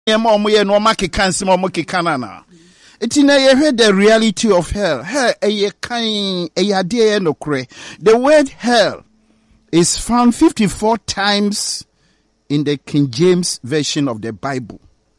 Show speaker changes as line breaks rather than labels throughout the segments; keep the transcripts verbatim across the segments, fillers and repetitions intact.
Ema omoye no makeka nsema omokeka na. Iti na ye heard the reality of hell. Hell eye kan eye ade ye nokre. The word hell is found fifty-four times in the King James version of the Bible.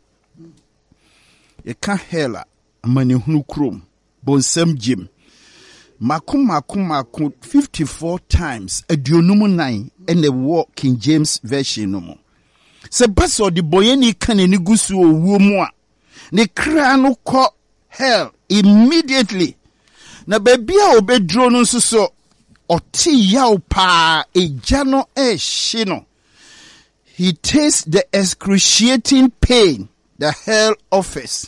Ye kan hell amani hunu krom bonsam jim. Makum makum makum fifty-four times aduonum nine in the war King James version no mo. Se baso di boyeni kaneni gusu owuo mu a ne kra no kɔ hell immediately. Na baby a obedro no nso so ɔte yaw pa egya no ehye no. He tastes the excruciating pain the hell offers.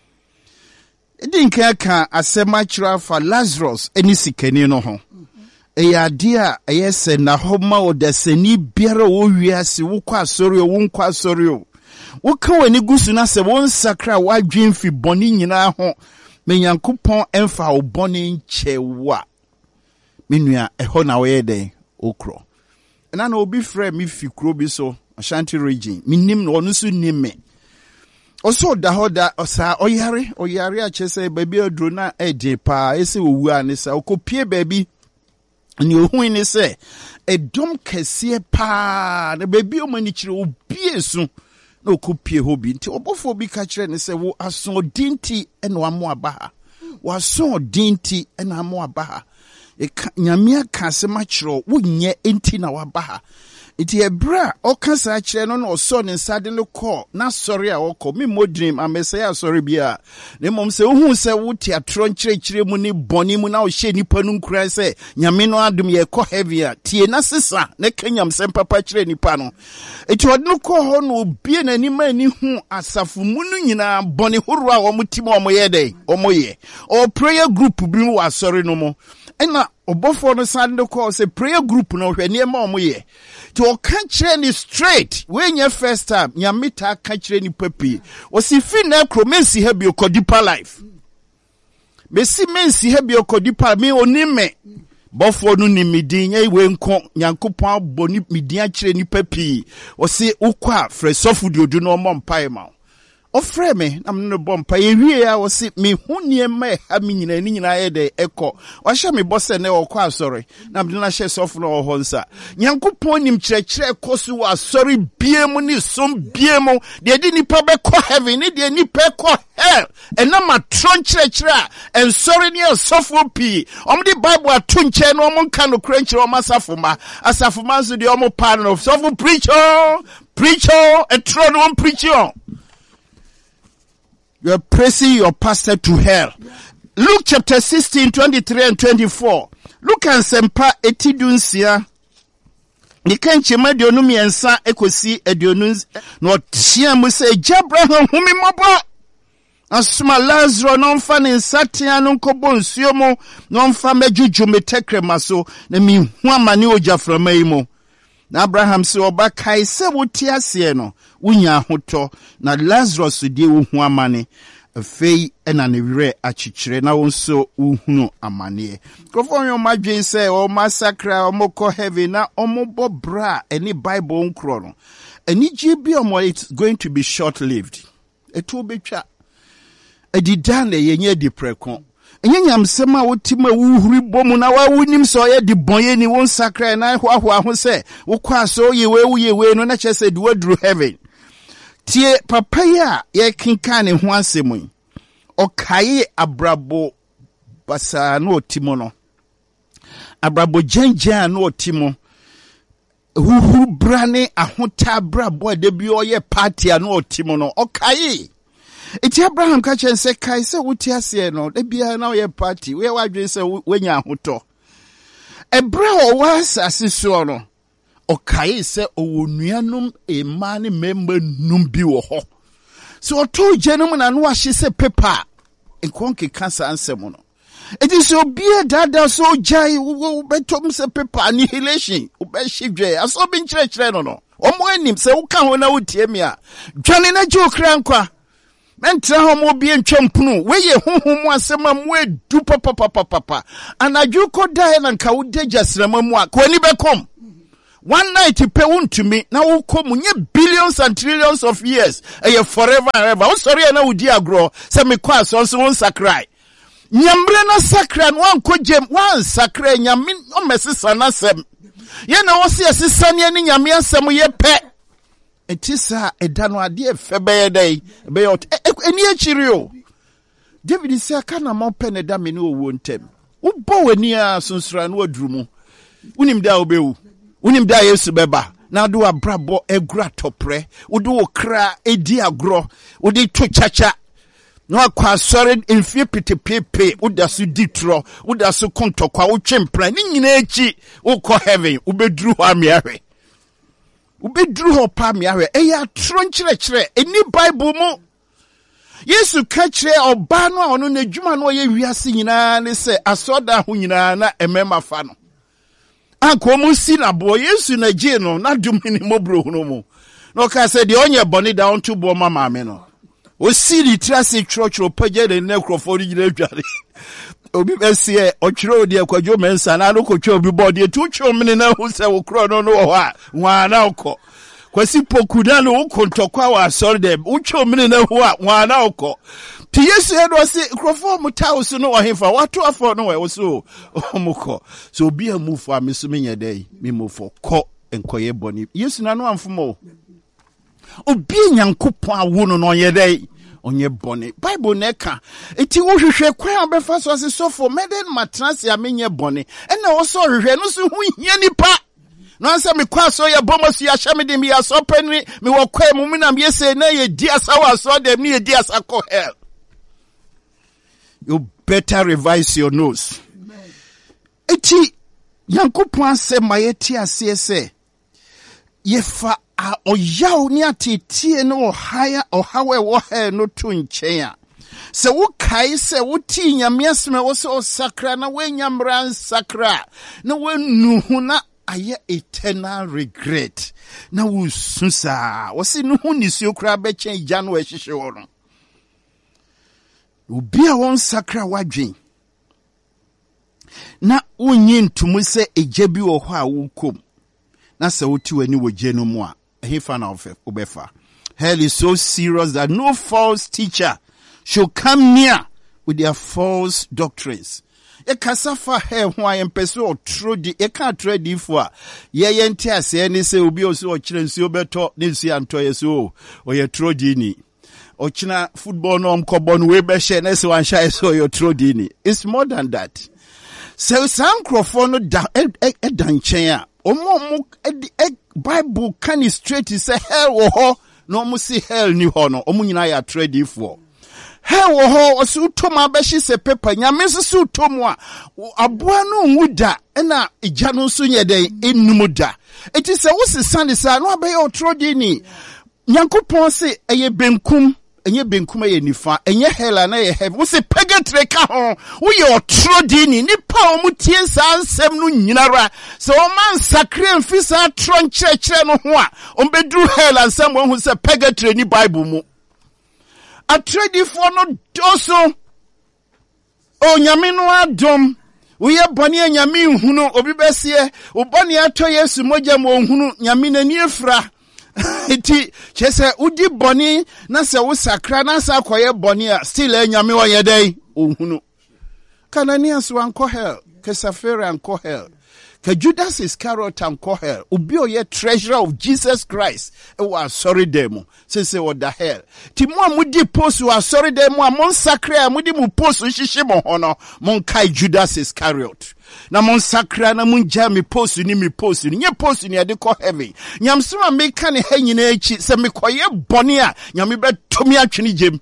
Edin ka asema kyerɛ fa Lazarus eni sikani no ho. Eya dia ayese na homa odasani biara wo wiase wo kwa asori wo nkwa asori o. Wo ka wani gusu na se won sakra wadwen fi boni nyina ho. Me Nyankopɔn emfa wo boni nchewa. Menua eho na we den okro. Na na obi frɛ me fi kuro bi so Ashanti region. Minim no no so nim me. Oso da hoda osa oyare oyare a chese baby adro na ede pa ese owu anisa okopie baby ni ohun ni se edom kese pa na baby o mani kire obi esu na okopie hobi nti obofo bi ka kire ni se wo aso dinti eno amo abaha wo aso dinti eno amo abaha e nyamia ka se ma kire wo nye enti na wabaha. Iti ebra o kansa kire no no so ne nsade no call na sorry a okọ me mo dream amesaya sorry bia ne mom se ohun se wo teatro nkire kire mu ni boni mu na o hye nipa nu nkura se nyame no adum ye kọ heavy a tie na sesa ne kanyam se papa kire nipa no iti od no call ho no obie na ni ma ni hu asafu mu no nyina boni horo a wo mutima o mo ye dey o mo ye o prayer group bi mu wa sorry no mo ena obofo no sande call se prayer group no hwe ne ma o mo ye to kanchire ni straight when your first time nyamita kanchire ni papi o si fi na kromensi ha bi okodipa life mesi mensi ha bi okodipa me onime bofo no ni midin ye we nko Nyankopɔn boni midin akire ni papi o si ukwa fresofu di odu no mo mpae ma o frɛ me na me no bompa ye wie ya o si me hunie ma ha me nyina ni nyina ye de ekɔ o hye me bose ne o kɔ asɔre na me na hye sɔfo no ho nsa Nyankopɔn nim kyerɛkyerɛ kɔso wa asɔre biemu ni som biemu de di nipa be kɔ heaven ni de nipa kɔ hell ena ma tron kyerɛkyerɛ a ensɔre ni sɔfo pi om di Bible ato nkyɛ no om nka no krankyerɛ om asafo ma asafo ma so de om pa no sɔfo preacher preacher e tro no preacher. You are pressing your pastor to hell. Yeah. Luke chapter sixteen, twenty-three and twenty-four. Luke and Sempa etidunsia. Ni kanche madionum yensa ekosi edionus no tia mu se Abraham humi mabo. Asuma Lazarus no mfa ne nsatia no nkobo nsuo mu no mfa mejuju metekrema so na mi hu amane ojaframa yi mu. Na Abraham se oba kai se woti ase no unya hoto na Lazarus die wo hu amane afei ena ne wire achichire na wonso uhunu amane krofo yo madwen se o massacre o moko heaven na o mobo bra any Bible nkro no ani gye bi o it's going to be short lived eto betwa edidan le yenye di prekon enye nyamsem a wotima wuhuri bomu na wa wunim so ye di bonye ni won sacre na hwahwa ho se wo kwa so ye we ye we no na chese di wadru heaven tie papa ya ye kinka ne ho asemu o kai abrabo basa no otimo no abrabo jenja no otimo huhu brane ahota abrabo de bi o ye party no otimo no o kai iti Abraham ka chen se kai se wuti ase no de bia na ye party we wadwen se wenya ahoto ebra o was asiso no o kai se owonuanum ema ne member num bi wo ho so to genum na no ahye se paper enkonke cancer ansem no iti so bia dada so jai wo betom se paper annihilation o be hidwe aso bi nkyere kyere no no omo anim se wo ka ho na wotie me a dwane na jo kra nkwa mentra homo bi entwampunu weye honhom asema mu edu papa papa papa anadwo ko dai na nka wo de jasrama mu a ko ni bekom One night pe untumi na ukomu nye billions and trillions of years. Eye forever and ever. O sorry na udi agro. Se me kwa so so won sakrai. Nyambre na sakra no anko jem wan sakra nyame o mesi sana sem. Ye na wo se asisane ne nyame asem ye pe. Etisa edano ade febe ye dai. Be yo eni akiri o. David say aka na mo pe ne da me ne owo ntem. Wo bo wani a sunsura no adurumu. Unim da obewu. Unim da Yesu beba. Na do abrabo egura topre. Udu okra edi agro. Udi to chacha. No akwa sore enfie petepepe. Uda su ditro. Uda su kontokwa uchempra. Ni nyina echi ukọ heaven. Ubedru ho amiawe. Ubedru ho pa amiawe. Eya tro nkyere kyere. Eni Bible mu. Yesu ka kyerɛ ɔba no a ɔno n'adwuma no ɔyɛ wiase nyinaa ne sɛ asɔda ho nyinaa na ɛmɛma fa no. Anko mu si na bo Yesu na gye no na dum ni mobro no mu. No ka sɛ de onye bɔne da onto bo ma maame no. O si di trase twotwo pagye de ne krofo ri gina dware. Obi besie ɔtwere odi akwadwo mensa na no kotwa obi bɔde tu twom ne na hu sɛ wo kro no no wɔ hɔ a nwa na ukɔ. Kwasi pokuda no ukontokwa wa asɔre dem utwom ne na hu a nwa na ukɔ. Ti Yesu edo se krofo mu tawo no ohemfa wato afɔ no wɔ so omukɔ. So obi amufo ameso menya dai mimofo kɔ enkoye bɔne. Yesu na no amfomo. Obi nyankopɔn awo no no yɛ dai onye bɔne. Bible neka eti wo hwehwɛ kwan obefa so ase sofo meden matrase amenye bɔne. Ɛna wo so hwehwɛ no so hu hia nipa. No answer me kwa so ya bomo so ya shame de me ya so penri me wo kwa mu na me say na ye di asawa so dem ni ye di asako hell. You better revise your nose. Eti Yankopɔn asɛ ma ye ti ase sɛ ye fa a oyaw ni atetie no ohaya ohawe wo he no to nkyɛn a sɛ wo kai sɛ wo ti nyame asɛm wo sɛ osakra na we nyamra sakra na we nuhu na aye eternal regret na wususa wasi no hu nisio kra be chen gya no ehihye wo no obi a won sakra wadwen na unyi ntumu se egya bi wo ho a wukom na se woti wani wogye no mu a ehefa na obefa. Hell is so serious that no false teacher should come near with their false doctrines. E kasafa he ho ayem pese o trodi e ka trodi fo a ye ye nti ase ni se obi o so o kire nsi obeto ni nsi anto ye so o ye trodi ni o kina football no mkobo no we be she na se wan sha so yo trodi ni. It's more than that. So some crofo no da e dan chen a omo mo e Bible can straight say hell wo ho no mo si hell ni ho no omo nyina ya trodi fo. Hell wo ho osu toma beshi se pepa nyame su tomu a aboa no nwuda na igya no so nye den enumuda. Eti se wo se sande sa no abaye otrodi ni Nyankopɔn se eye benkum enye benkum eye nifa enye hell na ye heaven wo se purgatory ka ho wo ye otrodi ni nipa o mutie sa ansem no nyinara se o man sakre mfi sa tron kyerɛkyerɛ no ho a o bedru hell ansem wo hu se purgatory ni Bible mu. A trade for no doso. O nyame no adom. Uye boni nyame nhunu obi besie. O boni ato Yesu moja mo nhunu nyame na ni efra. Eti chese udi boni na se wo sakra na sa koye boni a still e nyame wo yedai o nhunu. Kananias wan ko hell. Kesafere an ko hell. Ke Judas Iscariot and Kohel, ubi oye treasurer of Jesus Christ, e wa sorry demo, se se what the hell. Ti mo amudi post wa sorry demo, amon sakre amudi mu post ushishi mo hono, mon kai Judas Iscariot. Na mon sakre na mon jami post ni mi post ni, nye post ni ade ko heaven. Nyamsuma meka ni henyi na echi, se mi koye boni a, nyami be tomi atwini jem.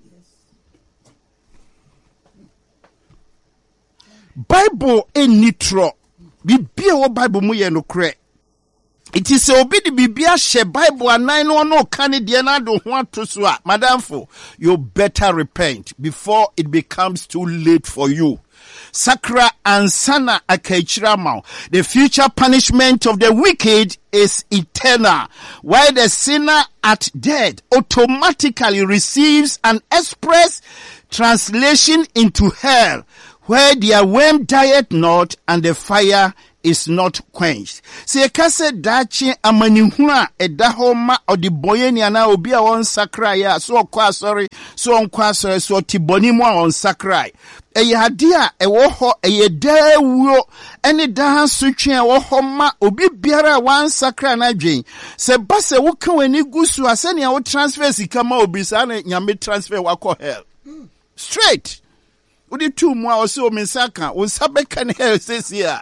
Bible e nitro. Bibia wo Bible mu ye no kre. It is obi di bibia she Bible anan no no kan de na do ho atoso a madamfo you better repent before it becomes too late for you. Sakra and sana akechira ma. The future punishment of the wicked is eternal, while the sinner at death automatically receives an express translation into hell, where their worm dieth not and the fire is not quenched. Se ekase dachi amanihuna edahoma odiboyeni ana obi a won sakrai ya so okwa sorry so onkwa sorry so tiboni mu a on sakrai. Eye ade a ewo ho eye dawuo ene da sutwe ewo ho ma obi biara wan sakra na dwen se ba se wo kan wani gusu asene a wo transfer sika ma obi sa na nyame transfer wako hell straight udi tu mu a o se o mensaka wo sabeka na hell sesia.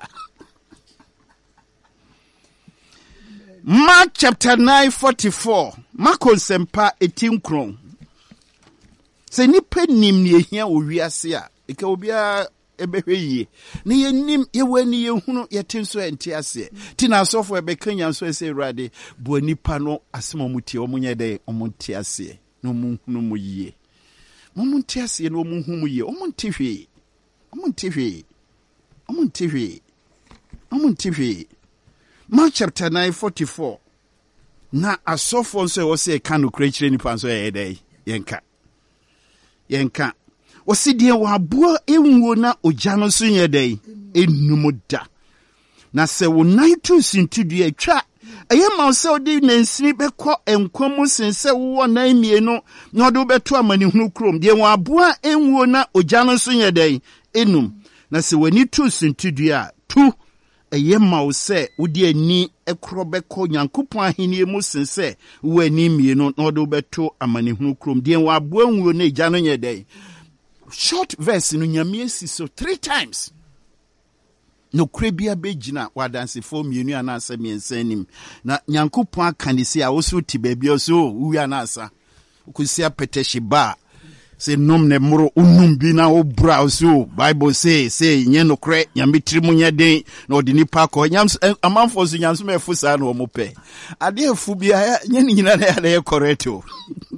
Mark chapter nine forty-four Marko sempa eighteen kron se nipa nim ne ehia owiase a ika obia ebehwe yie ne yenim yewani yehunu yetenso ente ase ti na asofo ebekanya so ese urade bo nipa no asema mutie omunye de omuntie ase no munhunu mu yie omuntie ase no munhunu mu yie omuntie hwe omuntie hwe omuntie hwe omuntie hwe. Mark chapter nine forty-four na asofo nso wo se ka no krechire nipa nso yede yenka yenka osidie wa boa enwo na ogya no so yede enumuda na se wo nan tu sintudu atwa eye ma se odi nansini bekọ enkomu sense wo nan mienu na odo beto amanihunu krom die wa boa enwo na ogya no so yede enum na se wani tu sintudu a tu eye ma wo se wodi ani ekro bekọ nyankopon ahenie mu sense wo ani mienu na odo beto amanihunu krom die wa boa enwo na ogya no yede. Short verse no nyame si so three times. No krebia begina wadanse for mienu anasa miensanim. Na nyankopon akanisi a wo so ti baabi so wu anasa. Ukusia peteshi ba. Se nom ne moro unum bi na wo bra so Bible say say nye no kre nyame trimu nya den na odi nipa ko nyam amanfo so nyanso me fusa na wo mope. Ade afu bia nye ni nyina na ya correct o.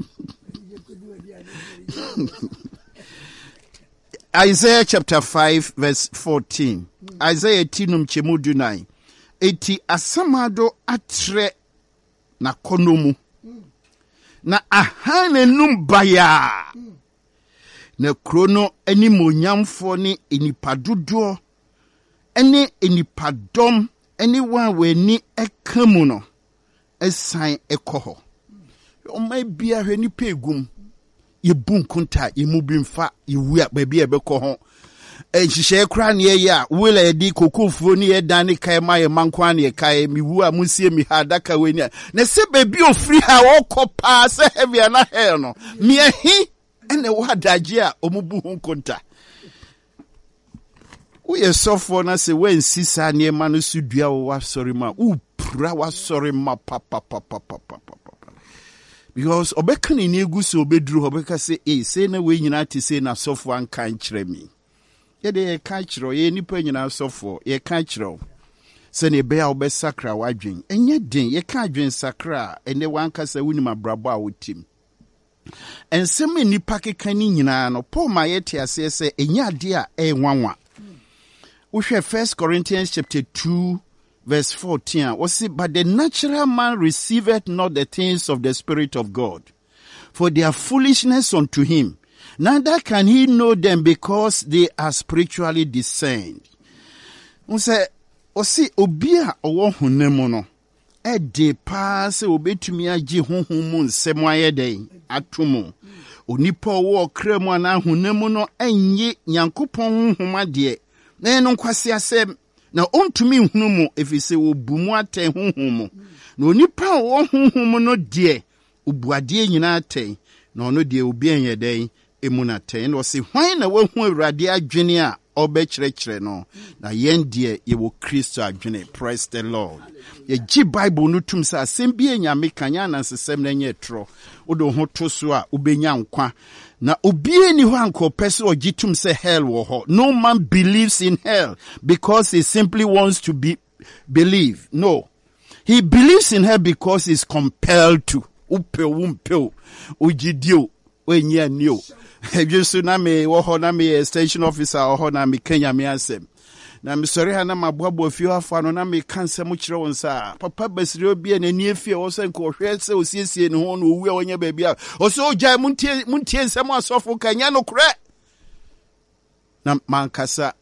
Isaiah chapter five verse fourteen. Mm. Isaiah tinum chemudu nine. Eti asamado atre na konomu. Mm. Na ahane numbaya. Mm. Na krono eni monyamfo ni enipadodo. Eni enipadom. Eni wanwe ni ekamu no. Esan ekoho. Mm. Omai biya hwe ni pegum. Ye bun kunta ye mubimfa ye wia baby ebeko ho ehihye kra ne ye a wela edi kokofuo ne ye dan ne kai ma ye mankwa ne ye kai mi wu a munsie mi ha daka weni na se baby ofri ha wo kopa se heavy na hell no mi ehi ene wa daje a omubu hu kunta wo ye sofo na se wen sisa ne ma no sudua wo wa sorry ma u pra wa sorry ma papa papa papa. Because obekani ni eguso obedru obeka say eh say na we nyina ti say na sofo an kan kire mi ye de ye kan kire ye nipa nyina sofo ye kan kire se ne be a obesakra wadwen enye den ye kan adwen sakra ene wan kasa wunima brabo a wotim ensem nipa keka ni nyina no Paul ma ye ti ase se enye ade a e nwanwa wo hwe First Corinthians chapter two verse fourteen, was it, but the natural man receiveth not the things of the Spirit of God, for they are foolishness unto him. Neither can he know them because they are spiritually discerned. Unse, osi obia owo hunemu no, e de pa se obetumi agi honhom nsem ayede atomo. Onipa owo kremu ana hunemu no enye nyankopon honhom ade. Na eno kwase asem na ontumi nhunu mu efise wo bumu ate honhom mu na onipa wo honhom no de obuade nyina ate na ono de obi enye den emu na ate na osi hwan na wahu awurade adwene a obekyerekere no na yen de ye wo Kristo adwene. Praise the Lord. Ye gi Bible no tum sa asem bi enyame kanya na nsesem na nye tro odo ho to so a obenya nkwa na obie ni ho anko pese ogitum se hell wo ho. No man believes in hell because he simply wants to be believe. No, he believes in hell because he's compelled to. Upe umpe ujidio wenye niyo. Ejusu na me wo ho na me station officer ho na me Kenya me asem. Na me sori ha na maboabo afio afa no na me kanse mu kire won sa papa basiri obi na ni afie wo se nko hwe se osiesie ne ho no owu a wonya ba bia o so ogya muntie muntie nsem asofo kanya no kure na mankasa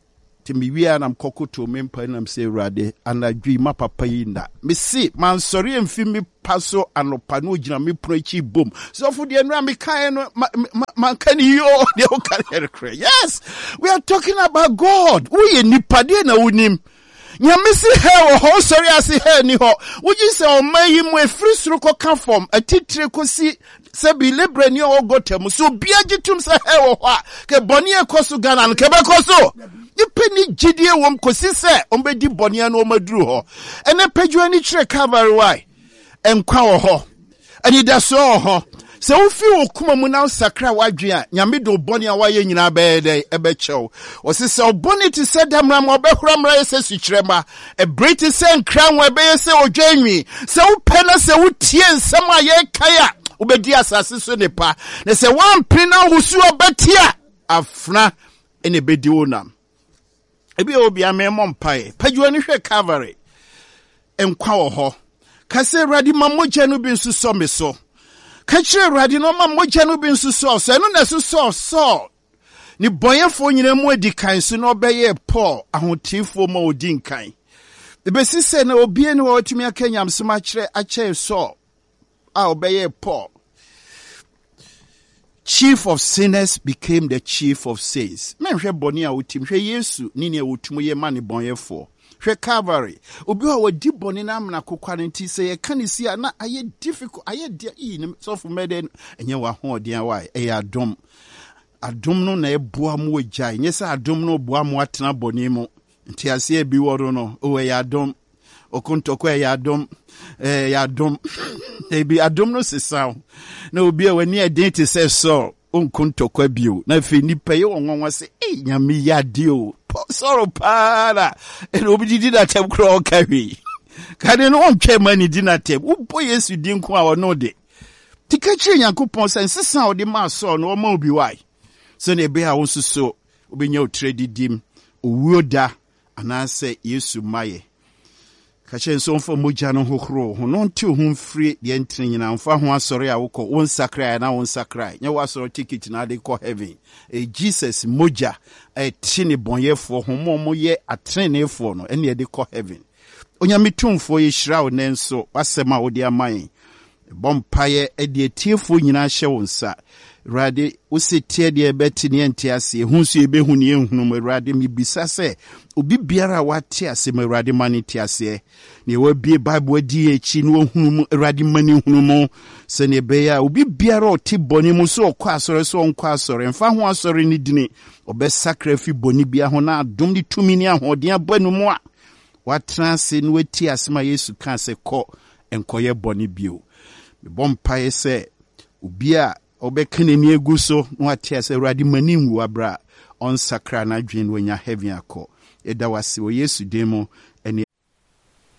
Timbiwia na mkoko to mempa na mse Awurade anadwi ma papa yi nda. Me si man sorry emfi me paso anopa no gyina me prochi bom. So for the enra me kan no man kan yo de o kan. Yes, we are talking about God. Wo ye nipade na wonim. Nyamisi he ho sorry asi he ni ho. Woji se o mayi mu efri suru ko ka form atitire ko si se bi lebre ni o gotem so bia gitum se he ho a ke boni ekoso Ghana ke be koso. Ipeni gidie wom kosi se ombedi boni na o maduru ho. Ene pedwo ani kire Calvary why enkwa wo ho. Ani da so ho. Se wo fi okuma mu na sakra wadwe a nyame do boni a waye nyina be dey ebe chew o se se oboni ti se damra ma obehura mra se sukrema e briti se nkran we be se odwanwi se wo pena se wo tie nsam a ye kaya obedi asase so ne pa na se wan pina husu obetia afna ene bedi wonam ebi obi amemo mpae padwo ni hwe Calvary enkwa wo ho ka se Awurade mamogya no bi nso so me so Kachire Awurade no ma mogya no bi nso so so eno na so so so ni boyefo nyina mu adi kan so no obeye Paul ahotifo ma odi nkan de besi se na obi ene wa otumi akanyam so ma kire ache so a obeye Paul. Chief of sinners became the chief of saints. Men hwe boni a otim hwe Yesu ni ne otumu ye ma ne boyefo hwe Calvary obi wa wadi boni na amna kokwa nti se ye kanisi a na aye difficult aye dia yi ne so for meden enye wa ho dia wa e adom adom no na eboa mu agya nye se adom no boa mu atena boni mu nti ase e bi woro no o e adom okontoko e adom eh ya adom e bi adom no sesa na obi a wani identity se so onkontoko bio na fe nipa ye wonwa se e nyame ya dio sorrow para and obidi that tem crow carry can no on twa mani di na tem upo Yesu di nko a wono de tikachi Yankopon sense san odi ma so no ma obi wai so na ebe a wonso so obenya otredi dim owuoda anase Yesu maye kache nso mfa mogya no hohoro ho no nte ho mfiri de entene nyina mfa ho asore a wokọ won sakrai na won sakrai nya wasoro ticket na de kọ heaven e Jesus mogya e tine bonyefo ho mo mo ye atrenefo no ene de kọ heaven onyamitumfo ye hyira wo nenso wasema wo de aman bompaye e de tiefo nyina hye wo nsa Awurade usitie de beti ne ente ase hunsu ebehu ne ehunu Awurade mibisa se obi biara wate ase Awurade mani tie ase ne wabie Bible adi echi ne ohunu Awurade mani hunu mo se ne beya obi biara oti boni mu so okọ asore so onko asore mfa ho asore ni dini obe sacrifice boni bia ho na adom ni tumi ni ahoden abanu mu a watra se ne wati ase ma Yesu kan se kọ enkoye boni bio me bompae se obi a obekene ni egu so no atia se Awurade mani nwu abra on sakra na dwen wanya heaven akọ eda wase o Yesu demo ene